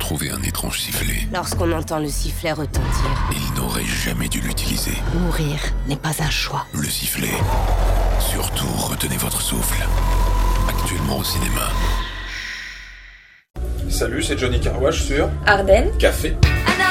trouvé un étrange sifflet. Lorsqu'on entend le sifflet retentir, Il n'aurait jamais dû l'utiliser. mourir n'est pas un choix. Le sifflet. Surtout, retenez votre souffle. Actuellement au cinéma. Salut, c'est Johnny Carwash sur Ardennes. Café.